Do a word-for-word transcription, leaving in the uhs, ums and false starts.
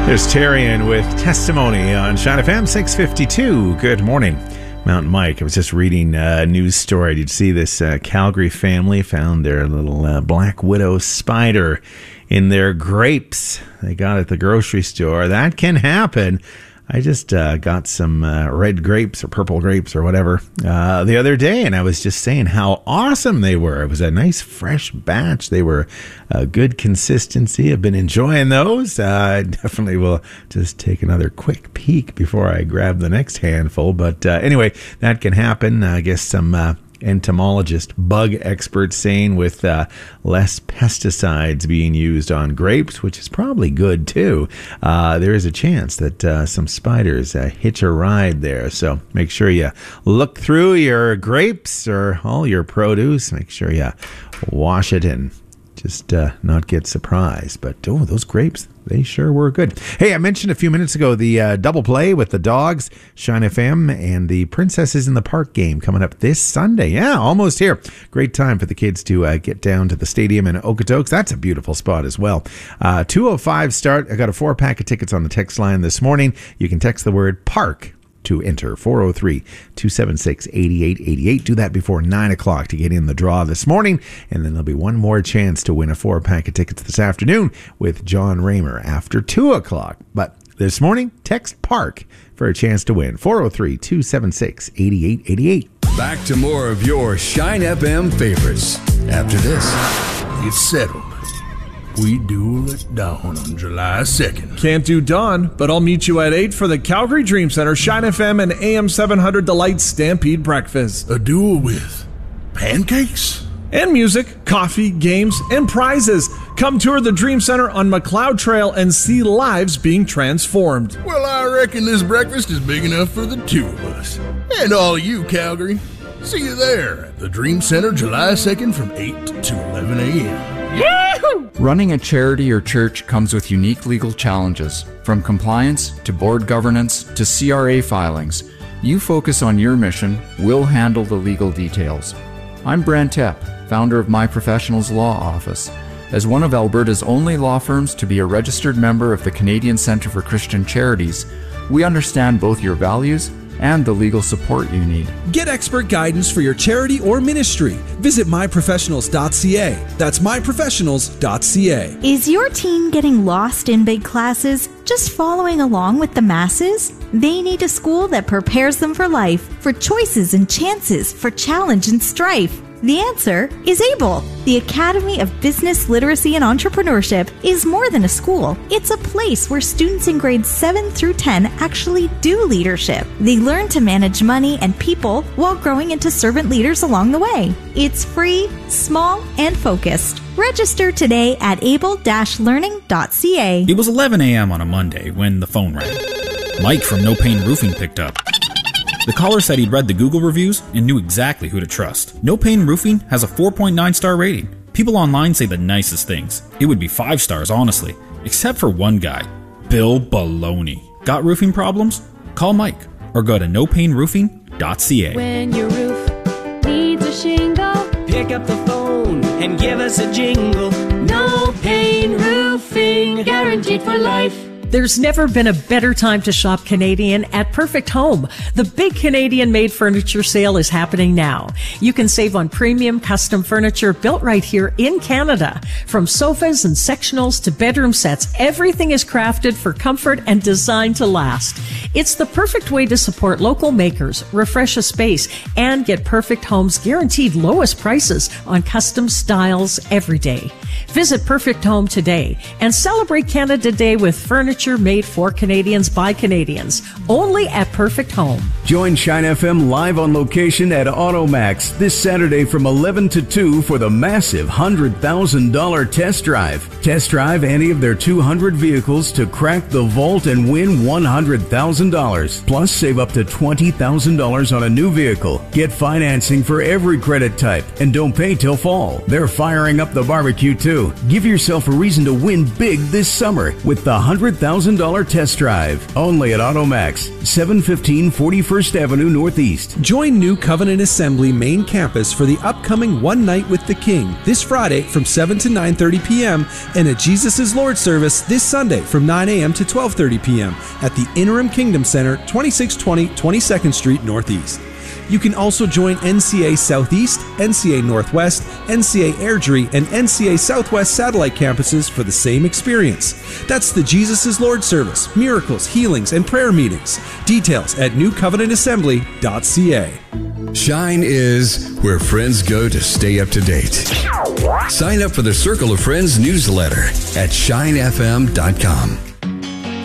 There's Tarian with Testimony on Shine F M six fifty-two. Good morning, Mountain Mike. I was just reading a news story. Did you see this uh, Calgary family found their little uh, black widow spider in their grapes they got at the grocery store? That can happen. I just uh, got some uh, red grapes or purple grapes or whatever uh, the other day, and I was just saying how awesome they were. It was a nice fresh batch. They were uh, good consistency. I've been enjoying those. Uh, I definitely will just take another quick peek before I grab the next handful. But uh, anyway, that can happen. I guess some uh, entomologist, bug experts saying with uh, less pesticides being used on grapes, which is probably good too, uh, there is a chance that uh, some spiders uh, hitch a ride there. So make sure you look through your grapes or all your produce. Make sure you wash it and just uh, not get surprised. But oh, those grapes, they sure were good. Hey, I mentioned a few minutes ago the uh, double play with the Dogs, Shine F M, and the Princesses in the Park game coming up this Sunday. Yeah, almost here. Great time for the kids to uh, get down to the stadium in Okotoks. That's a beautiful spot as well. Uh, two oh five start. I got a four pack of tickets on the text line this morning. You can text the word PARK to enter four oh three, two seven six, eight eight eight eight. Do that before nine o'clock to get in the draw this morning. And then there'll be one more chance to win a four pack of tickets this afternoon with John Raymer after two o'clock. But this morning, text PARK for a chance to win. four oh three, two seven six, eight eight eight eight. Back to more of your Shine F M favorites after this. It's settled. We duel at dawn on July second. Can't do dawn, but I'll meet you at eight for the Calgary Dream Center, Shine F M, and A M seven hundred Delight Stampede Breakfast. A duel with pancakes? And music, coffee, games, and prizes. Come tour the Dream Center on McLeod Trail and see lives being transformed. Well, I reckon this breakfast is big enough for the two of us. And all you, Calgary. See you there at the Dream Center, July second from eight to eleven a.m. Yahoo! Running a charity or church comes with unique legal challenges, from compliance to board governance to C R A filings. You focus on your mission, we'll handle the legal details. I'm Brent Tepp, founder of My Professionals Law Office. As one of Alberta's only law firms to be a registered member of the Canadian Centre for Christian Charities, we understand both your values and the legal support you need. Get expert guidance for your charity or ministry. Visit my professionals dot c a. That's my professionals dot c a. Is your teen getting lost in big classes, just following along with the masses? They need a school that prepares them for life, for choices and chances, for challenge and strife. The answer is ABLE. The Academy of Business Literacy and Entrepreneurship is more than a school. It's a place where students in grades seven through ten actually do leadership. They learn to manage money and people while growing into servant leaders along the way. It's free, small, and focused. Register today at able dash learning dot c a. It was eleven a.m. on a Monday when the phone rang. Mike from No Pain Roofing picked up. The caller said he'd read the Google reviews and knew exactly who to trust. No Pain Roofing has a four point nine star rating. People online say the nicest things. It would be five stars, honestly. Except for one guy, Bill Baloney. Got roofing problems? Call Mike or go to no pain roofing dot c a. When your roof needs a shingle, pick up the phone and give us a jingle. No Pain Roofing, guaranteed for life. There's never been a better time to shop Canadian at Perfect Home. The big Canadian-made furniture sale is happening now. You can save on premium custom furniture built right here in Canada. From sofas and sectionals to bedroom sets, everything is crafted for comfort and designed to last. It's the perfect way to support local makers, refresh a space, and get Perfect Home's guaranteed lowest prices on custom styles every day. Visit Perfect Home today and celebrate Canada Day with furniture made for Canadians by Canadians, only at Perfect Home. Join Shine F M live on location at Automax this Saturday from eleven to two for the massive one hundred thousand dollars test drive. Test drive any of their two hundred vehicles to crack the vault and win one hundred thousand dollars. Plus, save up to twenty thousand dollars on a new vehicle. Get financing for every credit type and don't pay till fall. They're firing up the barbecue too. Give yourself a reason to win big this summer with the one hundred thousand dollars test drive. Only at AutoMax, seven fifteen forty-first Avenue Northeast. Join New Covenant Assembly main campus for the upcoming One Night with the King this Friday from seven to nine thirty p.m. and a Jesus is Lord service this Sunday from nine a.m. to twelve thirty p.m. at the Interim Kingdom Center, twenty-six twenty twenty-second Street Northeast. You can also join N C A Southeast, N C A Northwest, N C A Airdrie, and N C A Southwest satellite campuses for the same experience. That's the Jesus is Lord service, miracles, healings, and prayer meetings. Details at new covenant assembly dot c a. Shine is where friends go to stay up to date. Sign up for the Circle of Friends newsletter at shine f m dot com.